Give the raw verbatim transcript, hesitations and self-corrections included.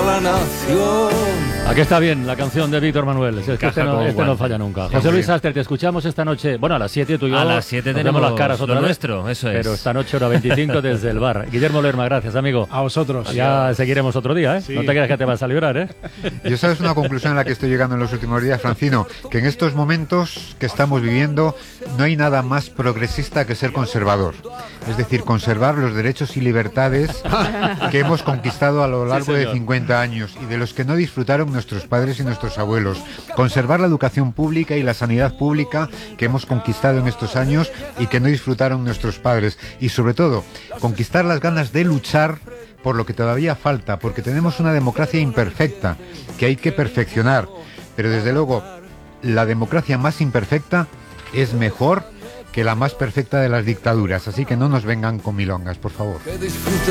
la nación. Aquí está bien la canción de Víctor Manuel. Es que este, no, este no falla nunca. José Luis Aster, te escuchamos esta noche. Bueno, a las siete tú y yo. A las siete tenemos las caras otra lo vez, nuestro, eso es. Pero esta noche hora veinticinco desde el bar. Guillermo Lerma, gracias, amigo. A vosotros. Ya Adiós. seguiremos otro día, ¿eh? Sí. No te creas que te vas a librar, ¿eh? Yo sabes una conclusión a la que estoy llegando en los últimos días, Francino, que en estos momentos que estamos viviendo no hay nada más progresista que ser conservador. Es decir, conservar los derechos y libertades que hemos conquistado a lo largo Sí, de cincuenta años y de los que no disfrutaron nuestros padres y nuestros abuelos. Conservar la educación pública y la sanidad pública que hemos conquistado en estos años y que no disfrutaron nuestros padres. Y sobre todo, conquistar las ganas de luchar por lo que todavía falta, porque tenemos una democracia imperfecta que hay que perfeccionar. Pero desde luego, la democracia más imperfecta es mejor que la más perfecta de las dictaduras. Así que no nos vengan con milongas, por favor. Que disfrute